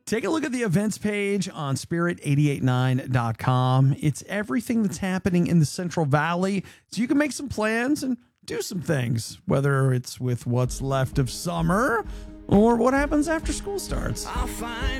Take a look at the events page on spirit889.com. It's everything that's happening in the Central Valley, so you can make some plans and do some things, whether it's with what's left of summer or what happens after school starts. I'll find